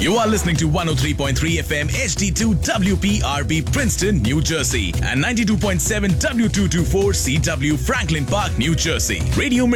You are listening to 103.3 FM HD2 WPRB Princeton, New Jersey, and 92.7 W224 CW Franklin Park, New Jersey. Radio